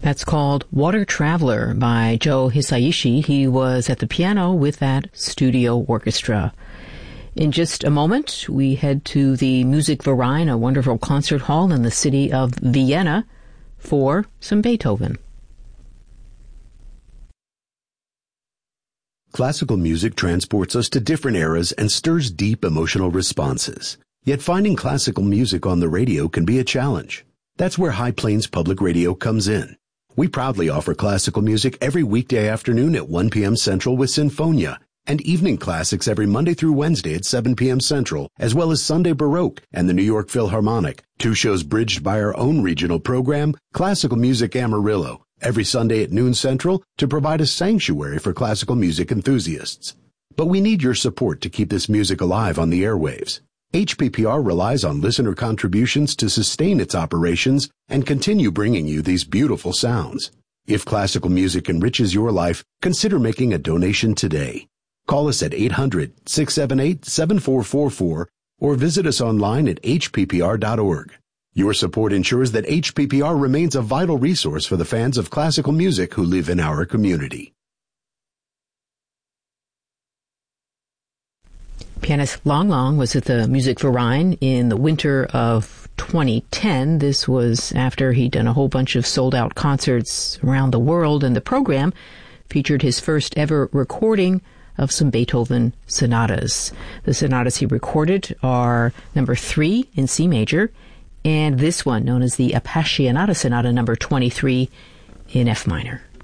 That's called Water Traveler by Joe Hisaishi. He was at the piano with that studio orchestra. In just a moment, we head to the Musikverein, a wonderful concert hall in the city of Vienna, for some Beethoven. Classical music transports us to different eras and stirs deep emotional responses. Yet finding classical music on the radio can be a challenge. That's where High Plains Public Radio comes in. We proudly offer classical music every weekday afternoon at 1 p.m. Central with Sinfonia, and evening classics every Monday through Wednesday at 7 p.m. Central, as well as Sunday Baroque and the New York Philharmonic, two shows bridged by our own regional program, Classical Music Amarillo, every Sunday at noon Central to provide a sanctuary for classical music enthusiasts. But we need your support to keep this music alive on the airwaves. HPPR relies on listener contributions to sustain its operations and continue bringing you these beautiful sounds. If classical music enriches your life, consider making a donation today. Call us at 800-678-7444 or visit us online at hppr.org. Your support ensures that HPPR remains a vital resource for the fans of classical music who live in our community. Pianist Lang Lang was at the Musikverein in the winter of 2010. This was after he'd done a whole bunch of sold-out concerts around the world, and the program featured his first ever recording of some Beethoven sonatas. The sonatas he recorded are number 3 in C major, and this one, known as the Appassionata Sonata number 23 in F minor.